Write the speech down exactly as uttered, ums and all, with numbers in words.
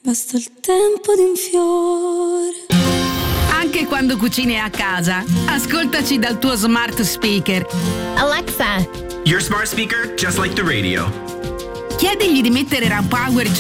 basta il tempo di un fiore. Anche quando cucini a casa, ascoltaci dal tuo smart speaker. Alexa, your smart speaker just like the radio. Chiedigli di mettere Rampower